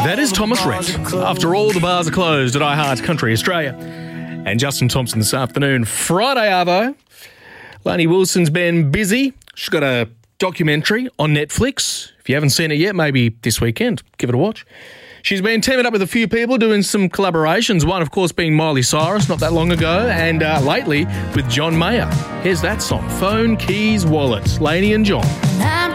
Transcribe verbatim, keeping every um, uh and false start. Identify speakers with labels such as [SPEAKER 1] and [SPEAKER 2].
[SPEAKER 1] That is Thomas Rhett. After all the bars are closed at iHeart Country Australia. And Justin Thompson this afternoon. Friday, Arvo. Lainey Wilson's been busy. She's got a documentary on Netflix. If you haven't seen it yet, maybe this weekend, give it a watch. She's been teaming up with a few people, doing some collaborations. One, of course, being Miley Cyrus not that long ago, and uh, lately with John Mayer. Here's that song, Phone, Keys, Wallet. Lainey and John.